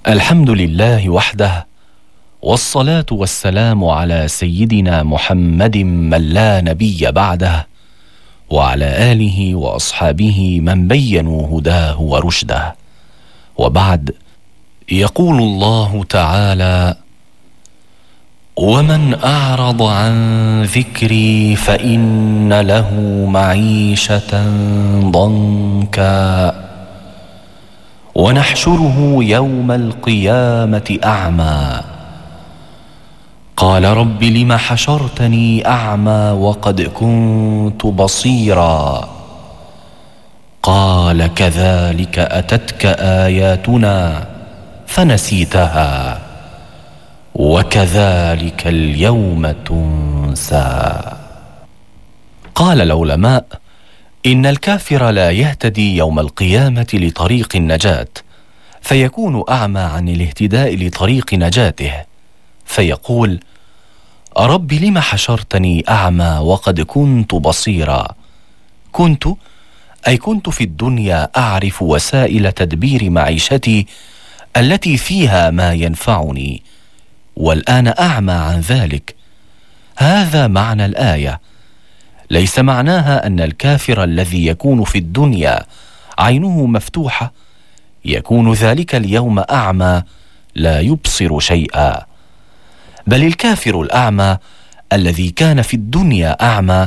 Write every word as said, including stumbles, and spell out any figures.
الحمد لله وحده، والصلاة والسلام على سيدنا محمد من لا نبي بعده، وعلى آله وأصحابه من بينوا هداه ورشده. وبعد، يقول الله تعالى: ومن أعرض عن ذكري فإن له معيشة ضنكا ونحشره يوم القيامة أعمى قال رب لم حشرتني أعمى وقد كنت بصيرا قال كذلك أتتك آياتنا فنسيتها وكذلك اليوم تنسى. قال العلماء: إن الكافر لا يهتدي يوم القيامة لطريق النجاة، فيكون أعمى عن الاهتداء لطريق نجاته، فيقول: رب لم حشرتني أعمى وقد كنت بصيرا. كنت أي كنت في الدنيا أعرف وسائل تدبير معيشتي التي فيها ما ينفعني، والآن أعمى عن ذلك. هذا معنى الآية. ليس معناها أن الكافر الذي يكون في الدنيا عينه مفتوحة يكون ذلك اليوم أعمى لا يبصر شيئا، بل الكافر الأعمى الذي كان في الدنيا أعمى